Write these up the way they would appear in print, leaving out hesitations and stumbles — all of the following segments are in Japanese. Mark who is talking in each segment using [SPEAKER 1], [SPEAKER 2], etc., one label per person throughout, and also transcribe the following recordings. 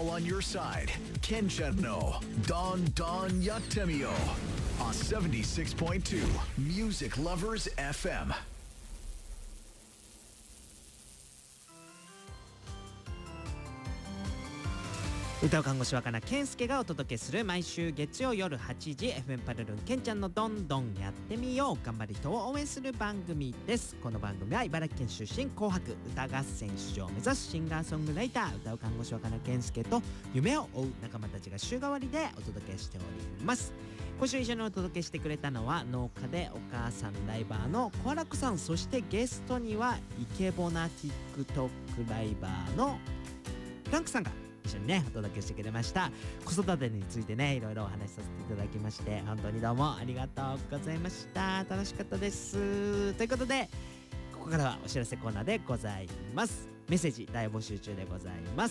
[SPEAKER 1] all on your side. Kenchan no Don Don Yattemiyo on 76.2 Music Lovers FM.
[SPEAKER 2] 歌う看護師若菜健介がお届けする毎週月曜夜8時 FM パルルンケンちゃんのどんどんやってみよう、頑張る人を応援する番組です。この番組は茨城県出身、紅白歌合戦出場を目指すシンガーソングライター、歌う看護師若菜健介と夢を追う仲間たちが週替わりでお届けしております。今週一緒にお届けしてくれたのは農家でお母さんライバーのコアラックさん、そしてゲストにはイケボな TikTok ライバーのフランクさんが一緒にねお届けしてくれました。子育てについてねいろいろお話しさせていただきまして本当にどうもありがとうございました。楽しかったです。ということでここからはお知らせコーナーでございます。メッセージ大募集中でございます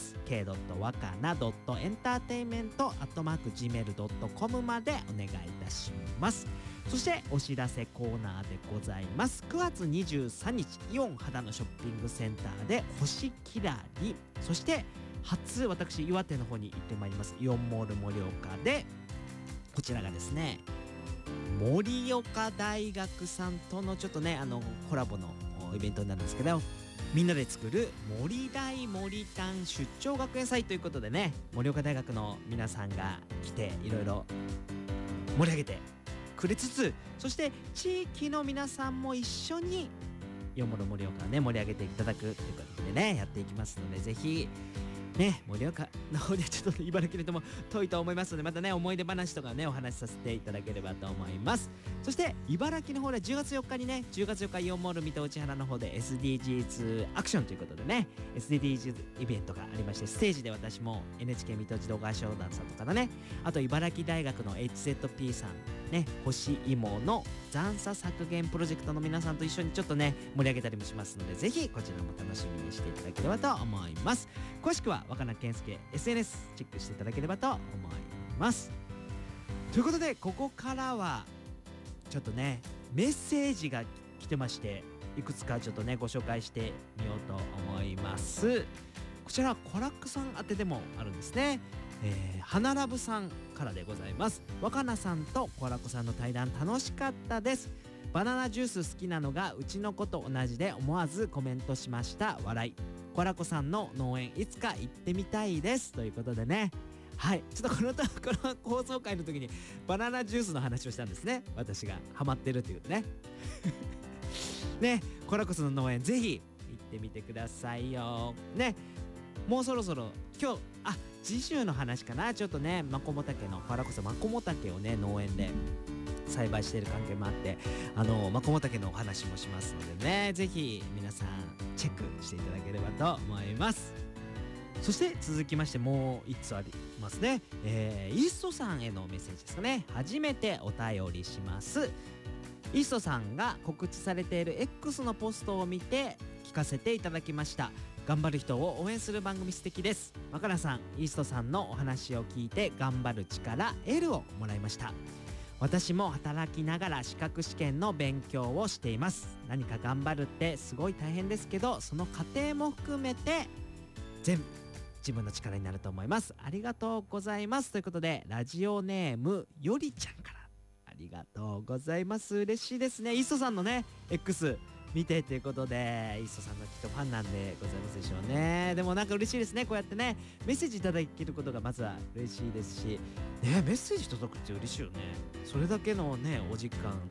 [SPEAKER 2] 。k.wakana.entertainment@gmail.com までお願いいたします。そしてお知らせコーナーでございます。9月23日イオン肌のショッピングセンターで星きらり、そして初私岩手の方に行ってまいりますイオンモール盛岡で、こちらがですね盛岡大学さんとのちょっとねコラボのイベントになるんですけど、みんなで作る森大森丹出張学園祭ということでね、盛岡大学の皆さんが来ていろいろ盛り上げてくれつつ、そして地域の皆さんも一緒にイオンモール盛岡をね盛り上げていただくということでねやっていきますので、ぜひね、盛岡の方でちょっと茨城の人も遠いと思いますので、またね思い出話とかねお話しさせていただければと思います。そして茨城の方で10月4日にね10月4日イオンモール水戸内原の方で SDGs アクションということでね SDGs イベントがありまして、ステージで私も NHK 水戸児童合唱団さんとかのね、あと茨城大学の HZP さんね、干し芋の残差削減プロジェクトの皆さんと一緒にちょっとね盛り上げたりもしますので、ぜひこちらも楽しみにしていただければと思います。詳しくは若菜健介 SNS チェックしていただければと思います。ということでここからはちょっとねメッセージが来てまして、いくつかちょっとねご紹介してみようと思います。こちらはコラックさん宛てでもあるんですね。花ラブさんからでございます。若菜さんとコラコさんの対談楽しかったです。バナナジュース好きなのがうちの子と同じで思わずコメントしました。笑い。コラコさんの農園いつか行ってみたいですということでね、はい、ちょっとこの放送回の時にバナナジュースの話をしたんですね。私がハマってるっていうねね、コラコさんの農園ぜひ行ってみてくださいよね。もうそろそろ今日次週の話かな、ちょっとねマコモタケのコラコさんマコモタケをね農園で栽培している関係もあってマコモタケのお話もしますのでね、ぜひ皆さんチェックしていただければと思います。そして続きましてもう1つありますね。イーストさんへのメッセージですかね。初めてお便りします。イーストさんが告知されている X のポストを見て聞かせていただきました。頑張る人を応援する番組素敵です。若菜さん、イーストさんのお話を聞いて頑張る力エールをもらいました。私も働きながら資格試験の勉強をしています。何か頑張るってすごい大変ですけど、その過程も含めて全部自分の力になると思います。ありがとうございます。ということでラジオネームよりちゃんからありがとうございます。嬉しいですね。イーストさんのね X見てということで、イーストさんのきっとファンなんでございますでしょうね。でもなんか嬉しいですね。こうやってねメッセージいただけることがまずは嬉しいですしね、メッセージ届くって嬉しいよね。それだけのねお時間